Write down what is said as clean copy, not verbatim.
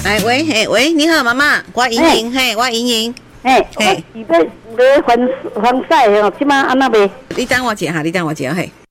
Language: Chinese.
来，喂，你好，妈妈，我莹莹，嘿，我莹莹， 我是要防晒哦，即马安那袂？ 你等我一下，嘿。